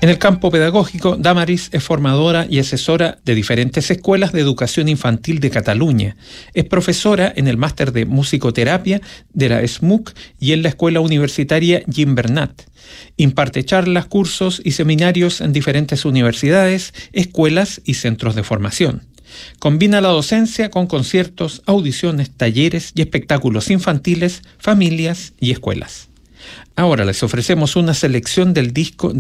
En el campo pedagógico, Damaris es formadora y asesora de diferentes escuelas de educación infantil de Cataluña. Es profesora en el máster de musicoterapia de la SMUC y en la escuela universitaria Gimbernat. Imparte charlas, cursos y seminarios en diferentes universidades, escuelas y centros de formación. Combina la docencia con conciertos, audiciones, talleres y espectáculos infantiles, familias y escuelas. Ahora les ofrecemos una selección del disco